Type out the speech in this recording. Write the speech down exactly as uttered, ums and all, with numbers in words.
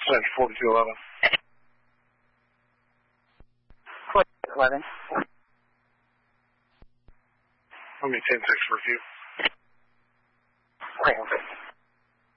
Send forty-two eleven. forty-two eleven. Let me ten six for a few. Okay.